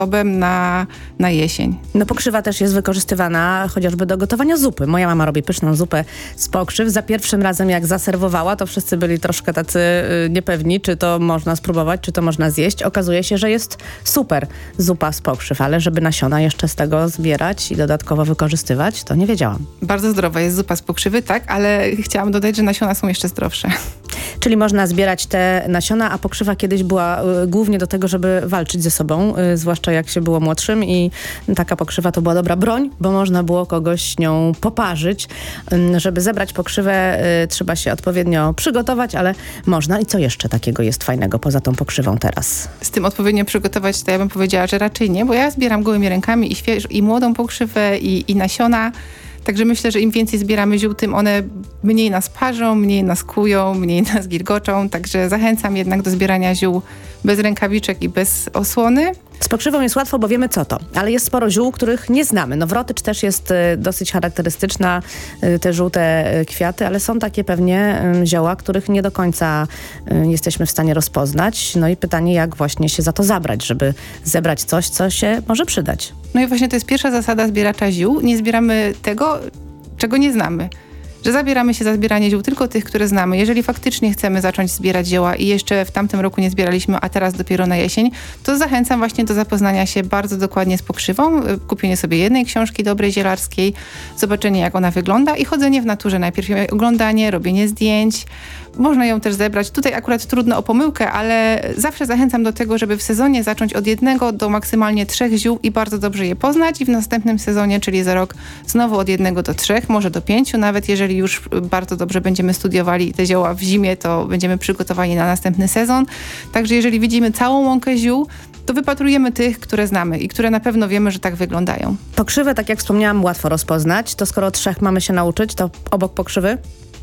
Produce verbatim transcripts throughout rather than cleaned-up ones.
sposobem na, na jesień. No pokrzywa też jest wykorzystywana chociażby do gotowania zupy. Moja mama robi pyszną zupę z pokrzyw. Za pierwszym razem jak zaserwowała, to wszyscy byli troszkę tacy y, niepewni, czy to można spróbować, czy to można zjeść. Okazuje się, że jest super zupa z pokrzyw, ale żeby nasiona jeszcze z tego zbierać i dodatkowo wykorzystywać, to nie wiedziałam. Bardzo zdrowa jest zupa z pokrzywy, tak, ale chciałam dodać, że nasiona są jeszcze zdrowsze. Czyli można zbierać te nasiona, a pokrzywa kiedyś była y, głównie do tego, żeby walczyć ze sobą, y, zwłaszcza jak się było młodszym i taka pokrzywa to była dobra broń, bo można było kogoś nią poparzyć. Y, żeby zebrać pokrzywę y, trzeba się odpowiednio przygotować, ale można. I co jeszcze takiego jest fajnego poza tą pokrzywą teraz? Z tym odpowiednio przygotować, to ja bym powiedziała, że raczej nie, bo ja zbieram gołymi rękami i, śwież, i młodą pokrzywę i, i nasiona. Także myślę, że im więcej zbieramy ziół, tym one mniej nas parzą, mniej nas kują, mniej nas gilgoczą. Także zachęcam jednak do zbierania ziół bez rękawiczek i bez osłony. Z pokrzywą jest łatwo, bo wiemy co to, ale jest sporo ziół, których nie znamy. No wrotycz też jest y, dosyć charakterystyczna, y, te żółte y, kwiaty, ale są takie pewnie y, zioła, których nie do końca y, jesteśmy w stanie rozpoznać. No i pytanie, jak właśnie się za to zabrać, żeby zebrać coś, co się może przydać. No i właśnie to jest pierwsza zasada zbieracza ziół. Nie zbieramy tego, czego nie znamy. Że zabieramy się za zbieranie ziół tylko tych, które znamy. Jeżeli faktycznie chcemy zacząć zbierać zioła i jeszcze w tamtym roku nie zbieraliśmy, a teraz dopiero na jesień, to zachęcam właśnie do zapoznania się bardzo dokładnie z pokrzywą, kupienie sobie jednej książki dobrej zielarskiej, zobaczenie jak ona wygląda i chodzenie w naturze. Najpierw oglądanie, robienie zdjęć. Można ją też zebrać. Tutaj akurat trudno o pomyłkę, ale zawsze zachęcam do tego, żeby w sezonie zacząć od jednego do maksymalnie trzech ziół i bardzo dobrze je poznać i w następnym sezonie, czyli za rok, znowu od jednego do trzech, może do pięciu, nawet jeżeli już bardzo dobrze będziemy studiowali te zioła w zimie, to będziemy przygotowani na następny sezon. Także jeżeli widzimy całą łąkę ziół, to wypatrujemy tych, które znamy i które na pewno wiemy, że tak wyglądają. Pokrzywę, tak jak wspomniałam, łatwo rozpoznać. To skoro trzech mamy się nauczyć, to obok pokrzywy?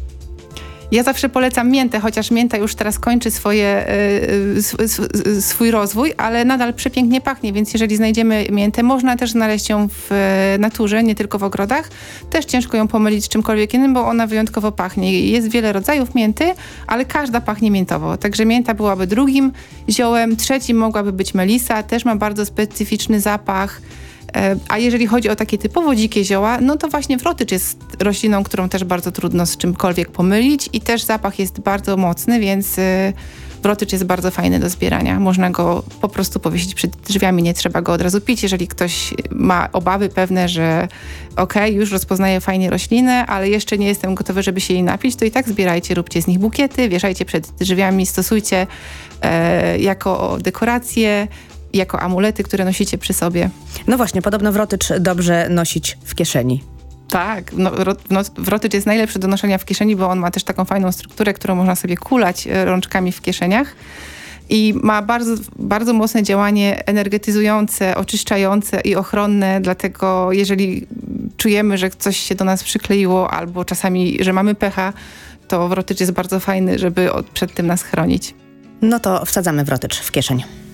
Ja zawsze polecam miętę, chociaż mięta już teraz kończy swoje, y, sw, sw, swój rozwój, ale nadal przepięknie pachnie, więc jeżeli znajdziemy miętę, można też znaleźć ją w naturze, nie tylko w ogrodach. Też ciężko ją pomylić z czymkolwiek innym, bo ona wyjątkowo pachnie. Jest wiele rodzajów mięty, ale każda pachnie miętowo. Także mięta byłaby drugim ziołem, trzecim mogłaby być melisa, też ma bardzo specyficzny zapach. A jeżeli chodzi o takie typowo dzikie zioła, no to właśnie wrotycz jest rośliną, którą też bardzo trudno z czymkolwiek pomylić i też zapach jest bardzo mocny, więc wrotycz jest bardzo fajny do zbierania. Można go po prostu powiesić przed drzwiami, nie trzeba go od razu pić. Jeżeli ktoś ma obawy pewne, że okej, okay, już rozpoznaję fajnie roślinę, ale jeszcze nie jestem gotowy, żeby się jej napić, to i tak zbierajcie, róbcie z nich bukiety, wieszajcie przed drzwiami, stosujcie e, jako dekoracje, jako amulety, które nosicie przy sobie. No właśnie, podobno wrotycz dobrze nosić w kieszeni. Tak, no, no, wrotycz jest najlepszy do noszenia w kieszeni, bo on ma też taką fajną strukturę, którą można sobie kulać rączkami w kieszeniach i ma bardzo, bardzo mocne działanie energetyzujące, oczyszczające i ochronne, dlatego jeżeli czujemy, że coś się do nas przykleiło albo czasami, że mamy pecha, to wrotycz jest bardzo fajny, żeby przed tym nas chronić. No to wsadzamy wrotycz w kieszeń.